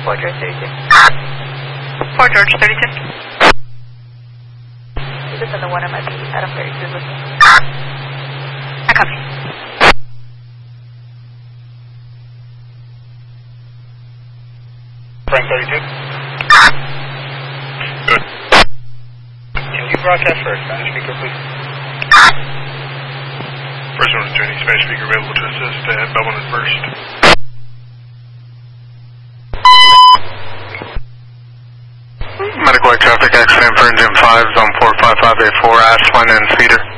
Fort George 32. Fort George 32. You just on the one I might be Adam 32 with me. I copy. Frank 32. Good. Can you broadcast for a Spanish speaker, please? First one is training, Spanish speaker available to assist at Belmont and First. Medical traffic accident for engine 5, zone 45584, Ashland and Cedar.